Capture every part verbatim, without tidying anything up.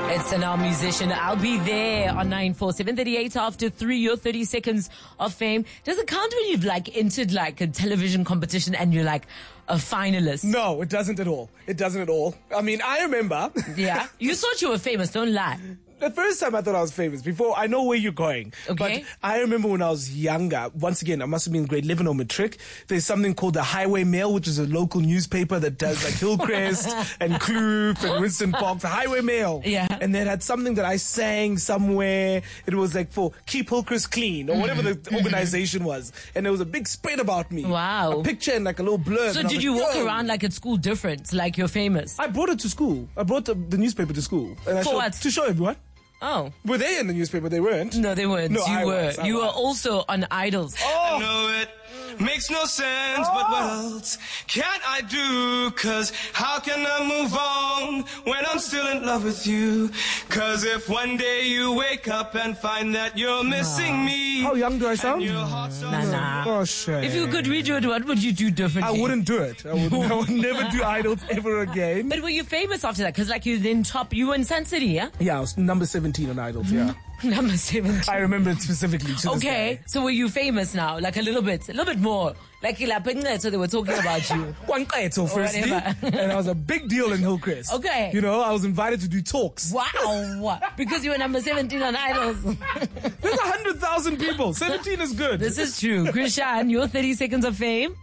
It's an our musician. I'll be there on nine four, seven thirty-eight after three, your thirty seconds of fame. Does it count when you've like entered like a television competition and you're like a finalist? No, it doesn't at all. It doesn't at all. I mean, I remember. Yeah. You thought you were famous, don't lie. The first time I thought I was famous, before, I know where you're going. Okay. But I remember when I was younger, once again, I must have been grade eleven or matric, there's something called the Highway Mail, which is a local newspaper that does like Hillcrest and Kloop and Winston Park, the Highway Mail. Yeah. And they had something that I sang somewhere. It was like for Keep Hillcrest Clean or whatever the organization was. And there was a big spread about me. Wow. A picture and like a little blurb. So and I did was you like, walk "Yo." around like at school different, like you're famous? I brought it to school. I brought the, the newspaper to school. And I For showed, what? To show everyone. Oh. Were they in the newspaper? They weren't. No, they weren't. No, you I were. was, I you were was. also on Idols. Oh. I know it makes no sense, but what else can I do? Cause how can I move on when I'm still in love with you? Cause if one day you wake up and find that you're missing me. How young do I sound? and your heart's so Nah, nah. Oh, shit. If you could redo it, what would you do I differently? wouldn't do it. I would, I would never do Idols ever again. But were you famous after that? Because like you then top, you were in Sun City, yeah? Yeah, I was number seventeen on Idols, yeah. Number seventeen. I remember it specifically to this Okay, day. so were you famous now? Like a little bit, a little bit more. Like so they were talking about you. One Kaito, firstly. whatever. And I was a big deal in Hillcrest. Okay. You know, I was invited to do talks. Wow, because you were number seventeen on Idols. There's a hundred thousand people. seventeen is good. This is true. Krishan, your thirty seconds of fame.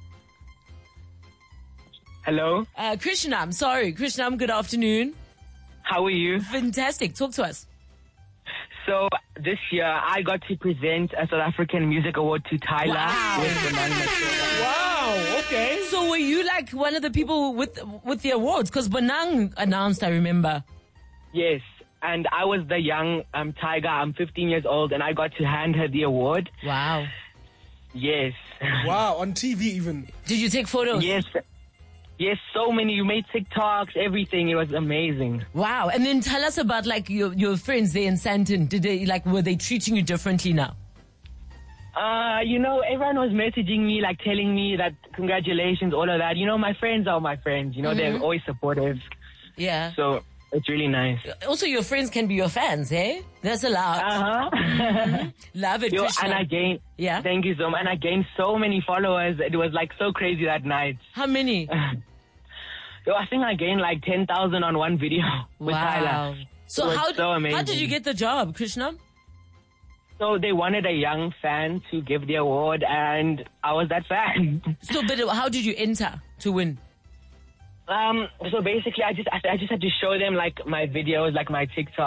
Hello, Uh, Krishna, I'm sorry. Krishna, good afternoon. how are you? Fantastic. Talk to us. So this year I got to present a South African Music Award to Tyler. Wow. with Bonang Matsela. Wow, okay. So were you like one of the people with with the awards? Because Bonang announced, I remember. Yes, and I was the young um, Tiger. I'm fifteen years old, and I got to hand her the award. Wow. Yes, Wow, on T V even. Did you take photos? yes, yes. So many. You made TikToks, everything. It was amazing. Wow. And then tell us about like your your friends there in Sandton. Did they like were they treating you differently now? Uh, you know, everyone was messaging me, like telling me that congratulations, all of that. You know, my friends are my friends. You know, they're always supportive. Yeah. So it's really nice. Also, your friends can be your fans, eh? That's allowed. Uh huh. Love it, Yo, Krishna. and I gained, Yeah? thank you so much. And I gained so many followers. It was like so crazy that night. How many? Yo, I think I gained like ten thousand on one video with Wow. Tyler. So It was how so amazing. how did you get the job, Krishna? So they wanted a young fan to give the award, and I was that fan. So, but how did you enter to win? um, so basically, I just I, I just had to show them like my videos, like my TikTok.